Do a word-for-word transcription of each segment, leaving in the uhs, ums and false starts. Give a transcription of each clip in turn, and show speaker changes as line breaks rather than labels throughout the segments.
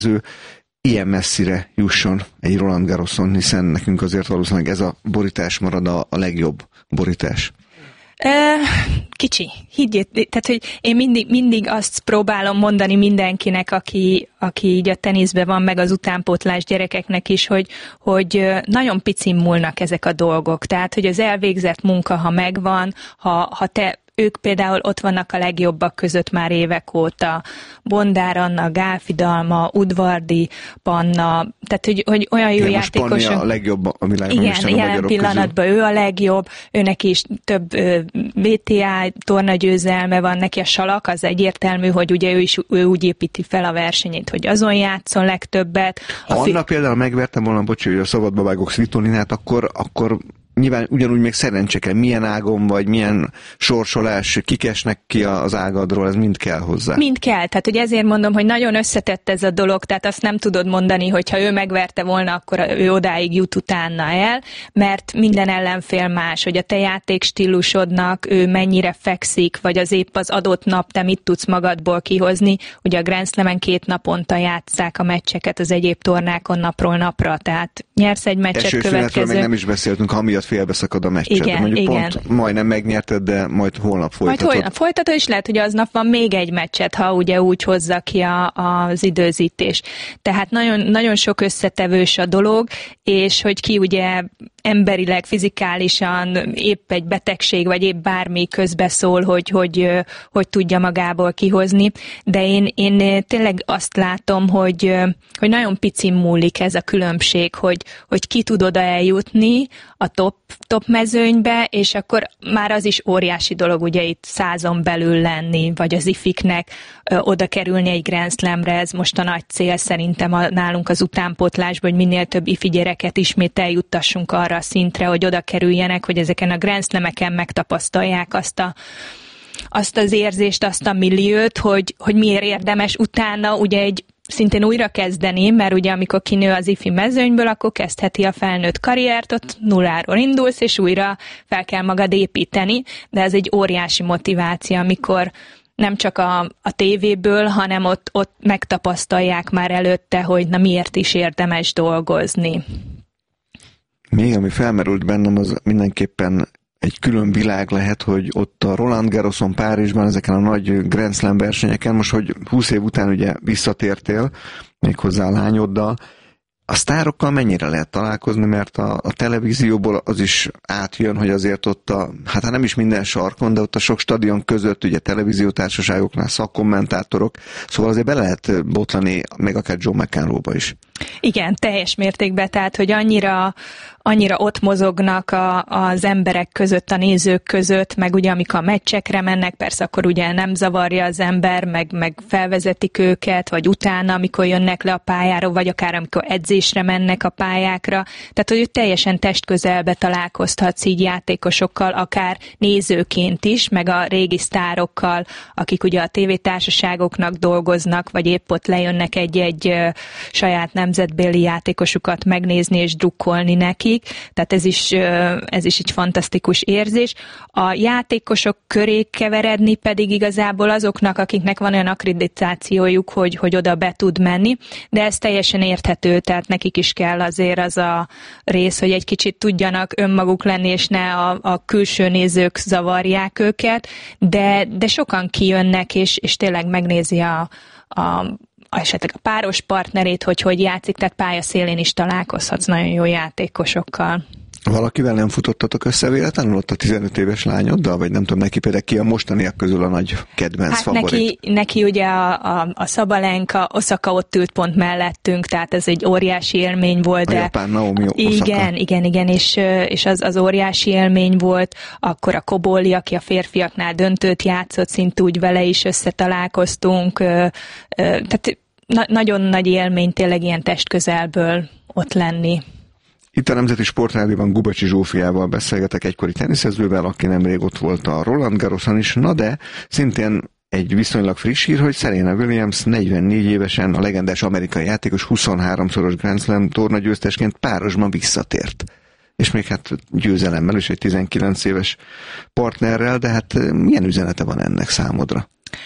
ő ilyen messzire jusson egy Roland Garroson, hiszen nekünk azért valószínűleg ez a borítás marad a, a legjobb borítás.
Kicsi, higgyét, tehát hogy én mindig, mindig azt próbálom mondani mindenkinek, aki, aki így a teniszben van, meg az utánpótlás gyerekeknek is, hogy, hogy nagyon picin múlnak ezek a dolgok. Tehát, hogy az elvégzett munka, ha megvan, ha, ha te ők például ott vannak a legjobbak között már évek óta. Bondár Anna, Gálfi Dalma, Udvardi Panna, tehát hogy, hogy olyan jó játékosok.
Igen, a legjobb a világban.
Igen, jelen pillanatban közül. Ő a legjobb, őnek is több vé té á tornagyőzelme van, neki a salak, az egyértelmű, hogy ugye ő is ő úgy építi fel a versenyét, hogy azon játszon legtöbbet.
Ha Anna fi- például megvertem volna, bocs, hogy a szabadba vágok Svitolinát, akkor, akkor nyilván ugyanúgy még szerencse kell, milyen ágon vagy, milyen sorsolás, kik esnek ki az ágadról, ez mind kell hozzá.
Mind kell, tehát hogy ezért mondom, hogy nagyon összetett ez a dolog, tehát azt nem tudod mondani, hogy ha ő megverte volna, akkor ő odáig jut utána el, mert minden ellenfél más, hogy a te játékstílusodnak ő mennyire fekszik, vagy az épp az adott nap te mit tudsz magadból kihozni. Ugye a Grand Slamen két naponta játsszák a meccseket az egyéb tornákon napról napra, tehát nyersz egy meccset, következő.
Meg nem is beszéltünk, ha miatt félbeszakad a meccset.
Igen,
mondjuk
igen.
Pont majdnem megnyerted, de majd holnap folytatod.
Majd holnap folytatod, és lehet, hogy aznap van még egy meccset, ha ugye úgy hozza ki a, az időzítés. Tehát nagyon, nagyon sok összetevős a dolog, és hogy ki ugye emberileg, fizikálisan épp egy betegség, vagy épp bármi közbeszól, hogy, hogy, hogy tudja magából kihozni. De én, én tényleg azt látom, hogy, hogy nagyon picin múlik ez a különbség, hogy, hogy ki tud oda eljutni a top, top mezőnybe, és akkor már az is óriási dolog, ugye itt százon belül lenni, vagy az ifiknek ö, oda kerülni egy Grand Slamre, ez most a nagy cél szerintem a, nálunk az utánpótlásban, hogy minél több ifi gyereket ismét eljuttassunk arra a szintre, hogy oda kerüljenek, hogy ezeken a Grand Slameken megtapasztalják azt a azt az érzést, azt a milliót, hogy, hogy miért érdemes utána ugye egy szintén újra kezdeni, mert ugye amikor kinő az ifi mezőnyből, akkor kezdheti a felnőtt karriert, ott nulláról indulsz, és újra fel kell magad építeni, de ez egy óriási motiváció, amikor nem csak a, a tévéből, hanem ott, ott megtapasztalják már előtte, hogy na miért is érdemes dolgozni.
Még ami felmerült bennem, az mindenképpen egy külön világ lehet, hogy ott a Roland Garroson Párizsban, ezeken a nagy Grand Slam versenyeken, most, hogy húsz év után ugye visszatértél, méghozzá a lányoddal, a sztárokkal mennyire lehet találkozni, mert a, a televízióból az is átjön, hogy azért ott a, hát nem is minden sarkon, de ott a sok stadion között, ugye televíziótársaságoknál szakkommentátorok, szóval azért be lehet botlani, még akár John McEnroe-ba is.
Igen, teljes mértékben, tehát, hogy annyira, annyira ott mozognak a, az emberek között, a nézők között, meg ugye amikor a meccsekre mennek, persze akkor ugye nem zavarja az ember, meg, meg felvezetik őket, vagy utána, amikor jönnek le a pályára, vagy akár amikor edzésre mennek a pályákra, tehát, hogy teljesen testközelbe találkozhatsz így játékosokkal, akár nézőként is, meg a régi sztárokkal, akik ugye a tévétársaságoknak dolgoznak, vagy épp ott lejönnek egy-egy saját nemzetbéli játékosukat megnézni és drukkolni nekik, tehát ez is, ez is egy fantasztikus érzés. A játékosok köré keveredni pedig igazából azoknak, akiknek van olyan akkreditációjuk, hogy, hogy oda be tud menni, de ez teljesen érthető, tehát nekik is kell azért az a rész, hogy egy kicsit tudjanak önmaguk lenni, és ne a, a külső nézők zavarják őket, de, de sokan kijönnek, és, és tényleg megnézi a, a esetleg a páros partnerét, hogy hogy játszik, tehát pályaszélén is találkozhatsz nagyon jó játékosokkal.
Valakivel nem futottatok össze véletlenül ott a tizenöt éves lányoddal, vagy nem tudom, neki például ki a mostaniak közül a nagy kedvenc
hát
favorit?
Neki, neki ugye a, a, a Szabalenka, Osaka ott ült pont mellettünk, tehát ez egy óriási élmény volt.
A
de
japán Naomi Osaka.
Igen, igen, igen, és, és az, az óriási élmény volt. Akkor a Koboli, aki a férfiaknál döntőt játszott, szinte úgy vele is összetalálkoztunk. Tehát na, nagyon nagy élmény tényleg ilyen testközelből ott lenni.
Itt a Nemzeti Sportrádióban Gubacsi Zsófiával beszélgetek, egykori teniszezővel, aki nemrég ott volt a Roland Garroson is, na de szintén egy viszonylag friss hír, hogy Serena Williams negyvennégy évesen, a legendás amerikai játékos huszonháromszoros Grand Slam tornagyőztesként párosban visszatért. És még hát győzelemmel is egy tizenkilenc éves partnerrel, de hát milyen üzenete van ennek számodra?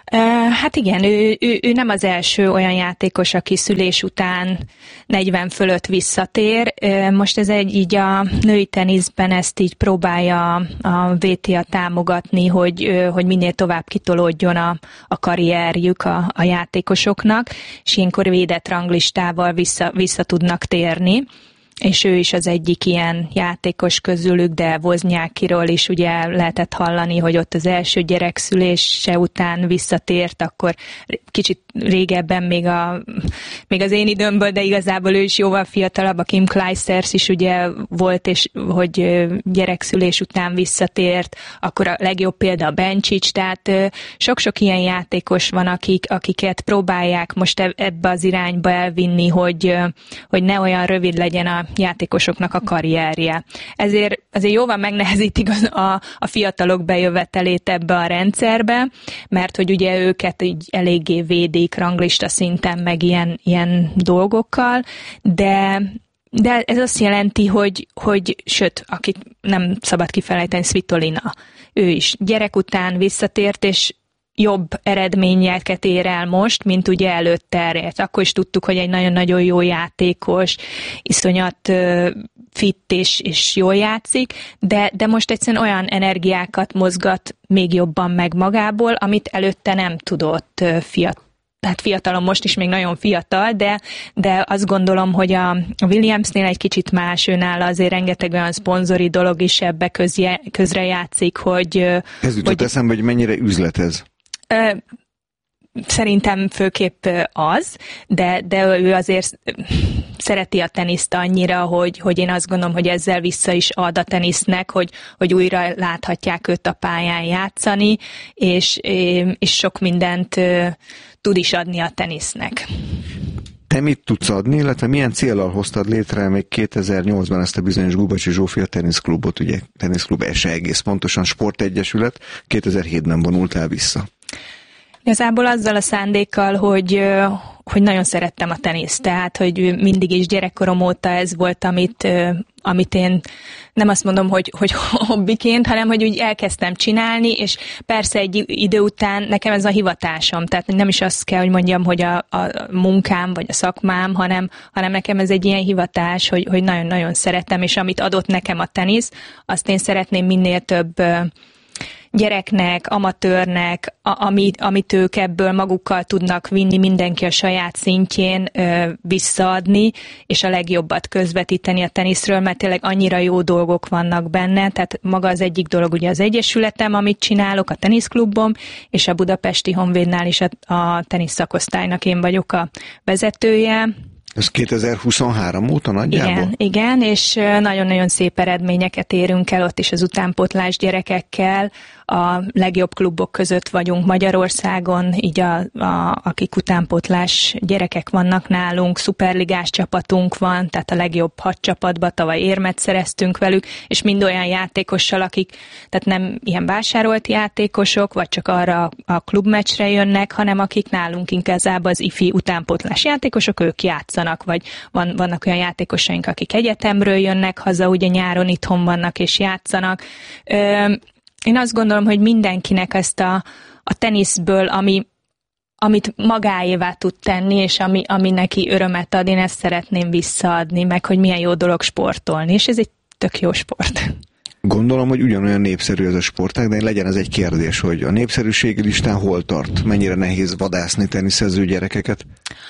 Hát igen, ő, ő, ő nem az első olyan játékos, aki szülés után negyven fölött visszatér. Most ez egy így a női teniszben ezt így próbálja a vé té á támogatni, hogy, hogy minél tovább kitolódjon a, a karrierjük a, a játékosoknak, és ilyenkor védett ranglistával vissza, vissza tudnak térni. És ő is az egyik ilyen játékos közülük, de Wozniackiról is ugye lehetett hallani, hogy ott az első gyerek szülése után visszatért, akkor kicsit régebben még, a, még az én időmből, de igazából ő is jóval fiatalabb, a Kim Clijsters is ugye volt, és hogy gyerekszülés után visszatért, akkor a legjobb példa a Bencic, tehát sok-sok ilyen játékos van, akik, akiket próbálják most ebbe az irányba elvinni, hogy, hogy ne olyan rövid legyen a játékosoknak a karrierje. Ezért azért jóval megnehezítik a, a fiatalok bejövetelét ebbe a rendszerbe, mert hogy ugye őket így eléggé védik ranglista szinten, meg ilyen, ilyen dolgokkal, de de ez azt jelenti, hogy, hogy sőt, akit nem szabad kifelejteni, Svitolina, ő is gyerek után visszatért, és jobb eredményeket ér el most, mint ugye előtte elért. Akkor is tudtuk, hogy egy nagyon-nagyon jó játékos, iszonyat fit és, és jól játszik, de, de most egyszerűen olyan energiákat mozgat még jobban meg magából, amit előtte nem tudott fiatal. Tehát fiatalon most is még nagyon fiatal, de, de azt gondolom, hogy a Williamsnél egy kicsit más, őnála azért rengeteg olyan szponzori dolog is ebbe közje, közre játszik, hogy...
Ez jutott
hogy,
eszembe, hogy mennyire üzlet ez.
Ö, szerintem főképp az, de, de ő azért szereti a teniszt annyira, hogy, hogy én azt gondolom, hogy ezzel vissza is ad a tenisznek, hogy, hogy újra láthatják őt a pályán játszani, és, és sok mindent tud is adni a tenisznek.
Te mit tudsz adni, illetve milyen céllal hoztad létre még kétezer-nyolcban ezt a bizonyos Gubacsi Zsófia teniszklubot, ugye teniszklub es e egész pontosan sportegyesület, kétezer-hétben vonultál vissza.
Igazából azzal a szándékkal, hogy, hogy nagyon szerettem a teniszt, tehát hogy mindig is gyerekkorom óta ez volt, amit, amit én nem azt mondom, hogy, hogy hobbiként, hanem hogy úgy elkezdtem csinálni, és persze egy idő után nekem ez a hivatásom, tehát nem is azt kell, hogy mondjam, hogy a, a munkám vagy a szakmám, hanem, hanem nekem ez egy ilyen hivatás, hogy, hogy nagyon-nagyon szeretem, és amit adott nekem a tenisz, azt én szeretném minél több gyereknek, amatőrnek, a, amit, amit ők ebből magukkal tudnak vinni, mindenki a saját szintjén ö, visszaadni, és a legjobbat közvetíteni a teniszről, mert tényleg annyira jó dolgok vannak benne, tehát maga az egyik dolog ugye az egyesületem, amit csinálok, a teniszklubom, és a Budapesti Honvédnál is a, a tenisz szakosztálynak én vagyok a vezetője.
Ez kétezer-huszonhárom óta nagyjából?
Igen, igen, és nagyon-nagyon szép eredményeket érünk el ott is az utánpótlás gyerekekkel. A legjobb klubok között vagyunk Magyarországon, így a, a, akik utánpótlás gyerekek vannak nálunk, szuperligás csapatunk van, tehát a legjobb hat csapatba tavaly érmet szereztünk velük, és mind olyan játékossal, akik tehát nem ilyen vásárolt játékosok, vagy csak arra a klubmeccsre jönnek, hanem akik nálunk igazából az ifi utánpótlás játékosok, ők játszanak, vagy van, vannak olyan játékosaink, akik egyetemről jönnek haza, ugye nyáron itthon vannak és játszanak. Ö, Én azt gondolom, hogy mindenkinek ezt a, a teniszből, ami, amit magáévá tud tenni, és ami, ami neki örömet ad, én ezt szeretném visszaadni, meg hogy milyen jó dolog sportolni, és ez egy tök jó sport.
Gondolom, hogy ugyanolyan népszerű ez a sportág, de legyen ez egy kérdés, hogy a népszerűségi listán hol tart? Mennyire nehéz vadászni teniszező gyerekeket?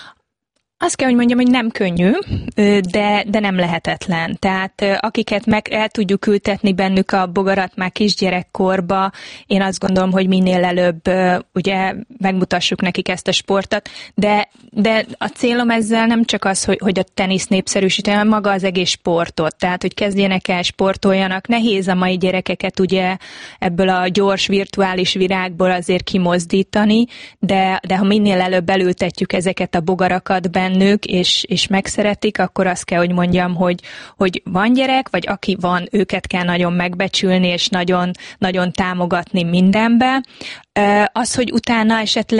Azt kell, hogy mondjam, hogy nem könnyű, de, de nem lehetetlen. Tehát akiket meg el tudjuk ültetni bennük a bogarat már kisgyerekkorba, én azt gondolom, hogy minél előbb ugye megmutassuk nekik ezt a sportot, de, de a célom ezzel nem csak az, hogy, hogy a tenisz népszerűsíteni, hanem maga az egész sportot. Tehát, hogy kezdjenek el sportoljanak. Nehéz a mai gyerekeket ugye ebből a gyors virtuális virágból azért kimozdítani, de, de ha minél előbb elültetjük ezeket a bogarakat benne, nők, és, és megszeretik, akkor azt kell, hogy mondjam, hogy, hogy van gyerek, vagy aki van, őket kell nagyon megbecsülni, és nagyon, nagyon támogatni mindenbe. Az, hogy utána esetleg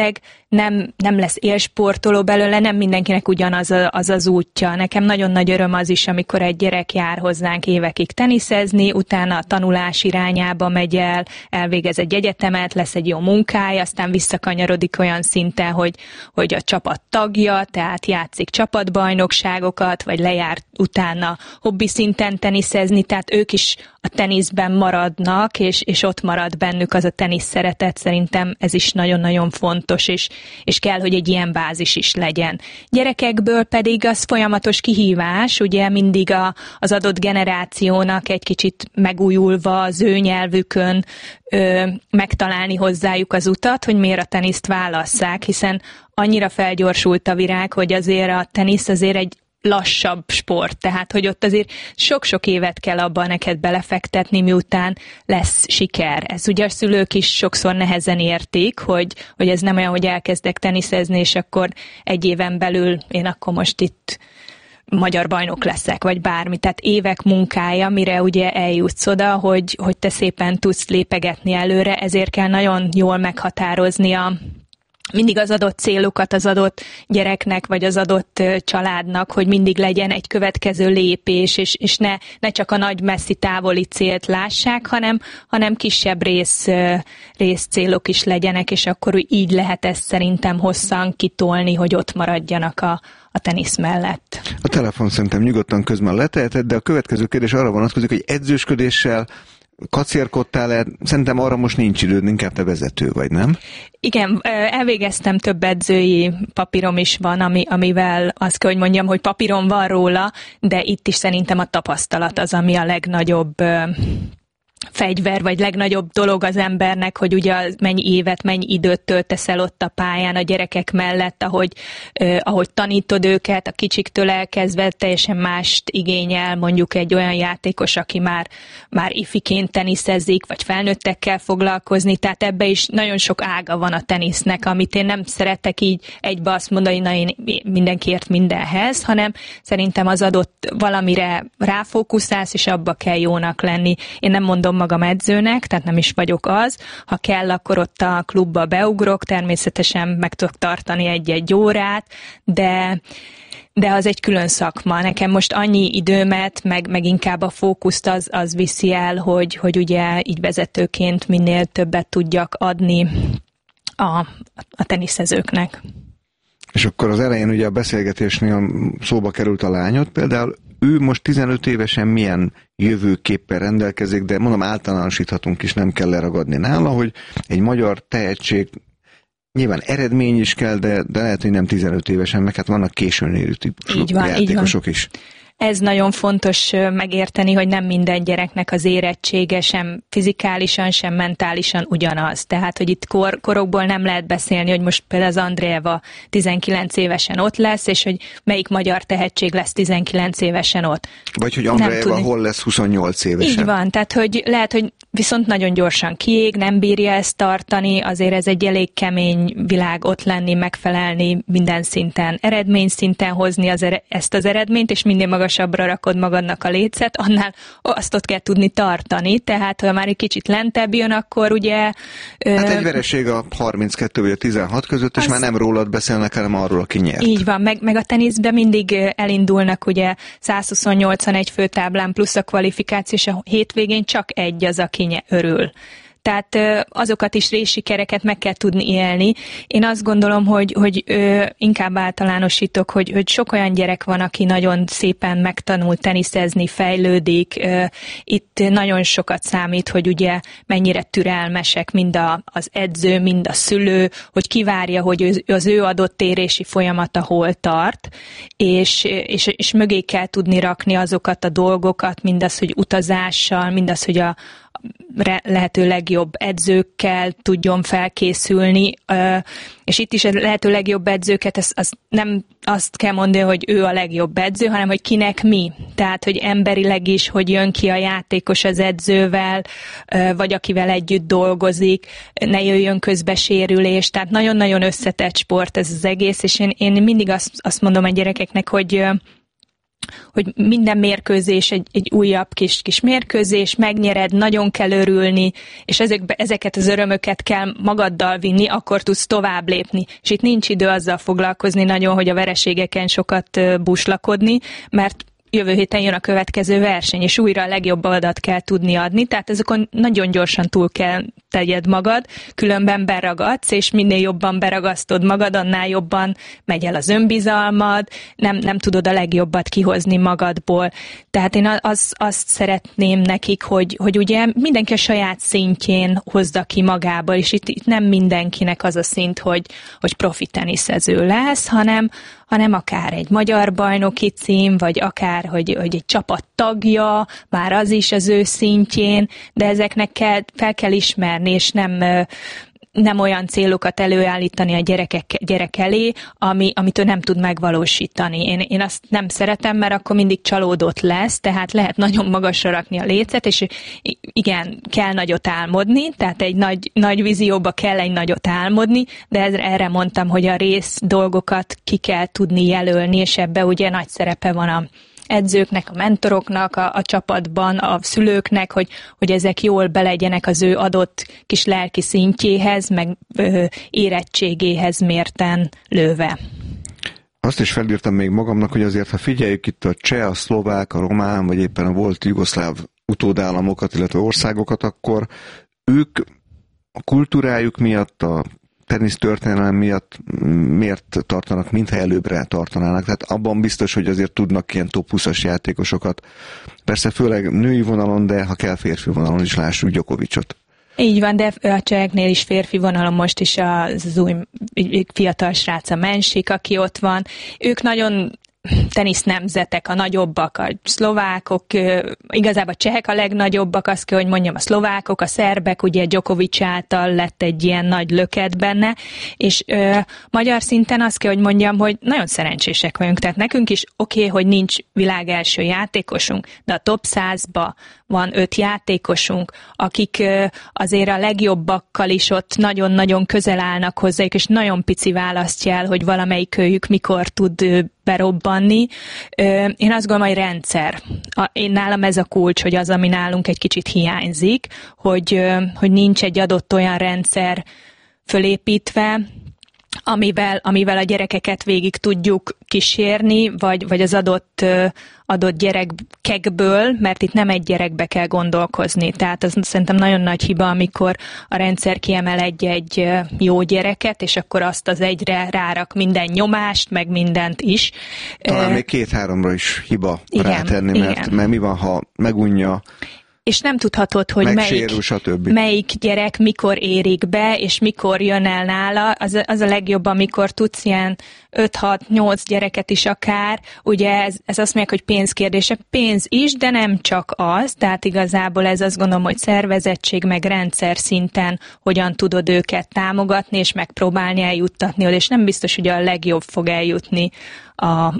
nem, nem lesz élsportoló belőle, nem mindenkinek ugyanaz a, az az útja. Nekem nagyon nagy öröm az is, amikor egy gyerek jár hozzánk évekig teniszezni, utána a tanulás irányába megy el, elvégez egy egyetemet, lesz egy jó munkája, aztán visszakanyarodik olyan szinten, hogy, hogy a csapat tagja, tehát játszik csapatbajnokságokat, vagy lejár utána hobbi szinten teniszezni, tehát ők is a teniszben maradnak, és, és ott marad bennük az a tenisz szeretet. Szerintem ez is nagyon-nagyon fontos, és, és kell, hogy egy ilyen bázis is legyen. Gyerekekből pedig az folyamatos kihívás, ugye mindig a, az adott generációnak egy kicsit megújulva az ő nyelvükön ö, megtalálni hozzájuk az utat, hogy miért a teniszt válasszák, hiszen annyira felgyorsult a virág, hogy azért a tenisz azért egy lassabb sport, tehát hogy ott azért sok-sok évet kell abban neked belefektetni, miután lesz siker. Ez ugye a szülők is sokszor nehezen értik, hogy, hogy ez nem olyan, hogy elkezdek teniszezni, és akkor egy éven belül én akkor most itt magyar bajnok leszek, vagy bármi. Tehát évek munkája, mire ugye eljutsz oda, hogy, hogy te szépen tudsz lépegetni előre, ezért kell nagyon jól meghatározni a mindig az adott célokat az adott gyereknek, vagy az adott családnak, hogy mindig legyen egy következő lépés, és, és ne, ne csak a nagy messzi távoli célt lássák, hanem, hanem kisebb rész, rész célok is legyenek, és akkor így lehet ezt szerintem hosszan kitolni, hogy ott maradjanak a, a tenisz mellett.
A telefon szerintem nyugodtan közben leteheted, de a következő kérdés arra vonatkozik, hogy edzősködéssel kacérkodtál-e? Szerintem arra most nincs időd, inkább te vezető vagy, nem?
Igen, elvégeztem, több edzői papírom is van, ami, amivel azt kell, hogy mondjam, hogy papírom van róla, de itt is szerintem a tapasztalat az, ami a legnagyobb fegyver, vagy legnagyobb dolog az embernek, hogy ugye mennyi évet, mennyi időt töltesz el ott a pályán a gyerekek mellett, ahogy, eh, ahogy tanítod őket, a kicsiktől elkezdve teljesen mást igényel mondjuk egy olyan játékos, aki már, már ifiként teniszezik, vagy felnőttekkel foglalkozni, tehát ebbe is nagyon sok ága van a tenisznek, amit én nem szeretek így egybe azt mondani, na én mindenkiért mindenhez, hanem szerintem az adott valamire ráfókuszálsz, és abba kell jónak lenni. Én nem mondom magam edzőnek, tehát nem is vagyok az. Ha kell, akkor ott a klubba beugrok, természetesen meg tudok tartani egy-egy órát, de, de az egy külön szakma. Nekem most annyi időmet, meg, meg inkább a fókuszt az, az viszi el, hogy, hogy ugye így vezetőként minél többet tudjak adni a, a teniszezőknek.
És akkor az elején ugye a beszélgetésnél szóba került a lányod, például ő most tizenöt évesen milyen jövőképpen rendelkezik, de mondom, általánosíthatunk is, nem kell leragadni nála, hogy egy magyar tehetség, nyilván eredmény is kell, de, de lehet, hogy nem tizenöt évesen, meg hát vannak későn érő típusú játékosok is.
Ez nagyon fontos megérteni, hogy nem minden gyereknek az érettsége sem fizikálisan, sem mentálisan ugyanaz. Tehát, hogy itt kor, korokból nem lehet beszélni, hogy most például az Andreeva tizenkilenc évesen ott lesz, és hogy melyik magyar tehetség lesz tizenkilenc évesen ott.
Vagy hogy Andreeva hol lesz huszonnyolc évesen.
Így van, tehát hogy lehet, hogy viszont nagyon gyorsan kiég, nem bírja ezt tartani, azért ez egy elég kemény világ ott lenni, megfelelni minden szinten, eredmény szinten hozni az ere- ezt az eredményt, és minél magasabbra rakod magadnak a lécet, annál azt ott kell tudni tartani, tehát ha már egy kicsit lentebb jön, akkor ugye...
Hát egy vereség a harminckettő vagy a tizenhat között, és az... már nem rólad beszélnek, hanem arról, aki nyert.
Így van, meg, meg a teniszben mindig elindulnak ugye száz huszonnyolcan főtáblán plusz a kvalifikáció, és a hétvégén csak egy az, aki örül. Tehát azokat is részsikereket meg kell tudni élni. Én azt gondolom, hogy, hogy ö, inkább általánosítok, hogy, hogy sok olyan gyerek van, aki nagyon szépen megtanul teniszezni, fejlődik. Ö, itt nagyon sokat számít, hogy ugye mennyire türelmesek mind a, az edző, mind a szülő, hogy kivárja, hogy az ő adott érési folyamata hol tart, és, és, és mögé kell tudni rakni azokat a dolgokat, mindaz, hogy utazással, mindaz, hogy a lehető legjobb edzőkkel tudjon felkészülni, és itt is a lehető legjobb edzőket, az, az nem azt kell mondani, hogy ő a legjobb edző, hanem hogy kinek mi. Tehát, hogy emberileg is, hogy jön ki a játékos az edzővel, vagy akivel együtt dolgozik, ne jöjjön közbe sérülés. Tehát nagyon-nagyon összetett sport ez az egész, és én, én mindig azt, azt mondom a gyerekeknek, hogy hogy minden mérkőzés egy, egy újabb kis, kis mérkőzés, megnyered, nagyon kell örülni, és ezekbe, ezeket az örömöket kell magaddal vinni, akkor tudsz tovább lépni. És itt nincs idő azzal foglalkozni nagyon, hogy a vereségeken sokat buslakodni, mert jövő héten jön a következő verseny, és újra a legjobb adat kell tudni adni, tehát ezekon nagyon gyorsan túl kell tegyed magad, különben beragadsz, és minél jobban beragasztod magad, annál jobban megy el az önbizalmad, nem, nem tudod a legjobbat kihozni magadból. Tehát én az, azt szeretném nekik, hogy, hogy ugye mindenki a saját szintjén hozza ki magából, és itt, itt nem mindenkinek az a szint, hogy, hogy profi teniszező lesz, hanem hanem akár egy magyar bajnoki cím, vagy akár, hogy, hogy egy csapat tagja, már az is az ő szintjén, de ezeknek kell, fel kell ismerni, és nem, nem olyan célokat előállítani a gyerekek, gyerek elé, ami, amit ő nem tud megvalósítani. Én, én azt nem szeretem, mert akkor mindig csalódott lesz, tehát lehet nagyon magasra rakni a lécet, és igen, kell nagyot álmodni, tehát egy nagy, nagy vízióba kell egy nagyot álmodni, de erre mondtam, hogy a rész dolgokat ki kell tudni jelölni, és ebbe ugye nagy szerepe van a edzőknek, a mentoroknak, a, a csapatban, a szülőknek, hogy, hogy ezek jól belegyenek az ő adott kis lelki szintjéhez, meg ö, érettségéhez mérten lőve.
Azt is felírtam még magamnak, hogy azért, ha figyeljük itt a cseh, a szlovák, a román, vagy éppen a volt jugoszláv utódállamokat, illetve országokat, akkor ők a kultúrájuk miatt, a tenisztörténelem miatt miért tartanak, mintha előbbre tartanának. Tehát abban biztos, hogy azért tudnak ilyen top húszas játékosokat. Persze főleg női vonalon, de ha kell férfi vonalon is lássuk Djokovicot. Így van, de a cseheknél is férfi vonalon most is az új fiatal srác, a Mensik, aki ott van. Ők nagyon tenisz nemzetek, a nagyobbak, a szlovákok, igazából a csehek a legnagyobbak, azt kell, hogy mondjam, a szlovákok, a szerbek, ugye Djokovic által lett egy ilyen nagy löket benne, és ö, magyar szinten azt kell, hogy mondjam, hogy nagyon szerencsések vagyunk, tehát nekünk is oké, okay, hogy nincs világ első játékosunk, de a top százba van öt játékosunk, akik ö, azért a legjobbakkal is ott nagyon-nagyon közel állnak hozzájuk, és nagyon pici választja el, hogy valamelyik őjük mikor tud ö, berobbanni. Én azt gondolom, hogy rendszer. Én nálam ez a kulcs, hogy az, ami nálunk egy kicsit hiányzik, hogy, hogy nincs egy adott olyan rendszer fölépítve, amivel, amivel a gyerekeket végig tudjuk kísérni, vagy, vagy az adott, adott gyerekekből, mert itt nem egy gyerekbe kell gondolkozni. Tehát az szerintem nagyon nagy hiba, amikor a rendszer kiemel egy-egy jó gyereket, és akkor azt az egyre rárak minden nyomást, meg mindent is. Talán uh, még két-háromra is hiba igen, rátenni, mert, mert mi van, ha megunja, és nem tudhatod, hogy melyik, melyik gyerek mikor érik be, és mikor jön el nála. Az, az a legjobb, amikor tudsz ilyen öt-hat-nyolc gyereket is akár. Ugye ez, ez azt mondják, hogy pénzkérdése. Pénz is, de nem csak az. Tehát igazából ez azt gondolom, hogy szervezettség, meg rendszer szinten hogyan tudod őket támogatni, és megpróbálni eljuttatni, és nem biztos, hogy a legjobb fog eljutni a, a,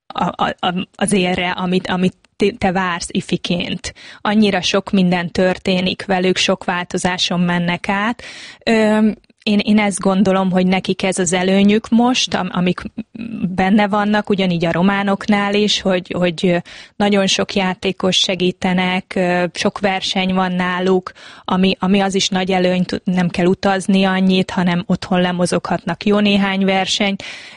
a, az érre, amit, amit te vársz ifiként. Annyira sok minden történik velük, sok változáson mennek át. Ö, én, én ezt gondolom, hogy nekik ez az előnyük most, am, amik benne vannak, ugyanígy a románoknál is, hogy, hogy nagyon sok játékos segítenek, sok verseny van náluk, ami, ami az is nagy előny, nem kell utazni annyit, hanem otthon lemozoghatnak jó néhány verseny.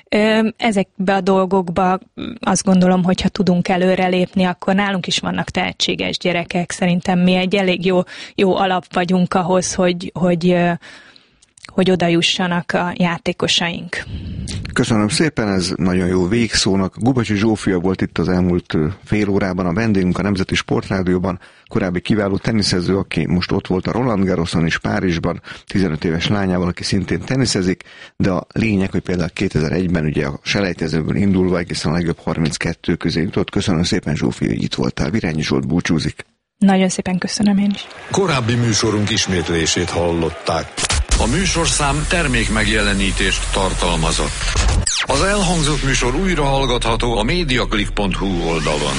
Ezekbe a dolgokba azt gondolom, hogy ha tudunk előrelépni, akkor nálunk is vannak tehetséges gyerekek. Szerintem mi egy elég jó, jó alap vagyunk ahhoz, hogy, hogy, hogy oda jussanak a játékosaink. Köszönöm szépen, ez nagyon jó végszónak. Gubacsi Zsófia volt itt az elmúlt fél órában a vendégünk a Nemzeti Sportrádióban, korábbi kiváló teniszező, aki most ott volt a Roland Garroson is Párizsban, tizenöt éves lányával, aki szintén teniszezik, de a lényeg, hogy például kétezer-egyben ugye a selejtezőből indulva egészen a legjobb harminckettő közé jutott. Köszönöm szépen, Zsófia, hogy itt voltál. Virányi Zsolt búcsúzik. Nagyon szépen köszönöm én is. Korábbi műsorunk ismétlését hallották. A műsorszám termék megjelenítést tartalmazott. Az elhangzott műsor újra hallgatható a mediaclick pont hu oldalon.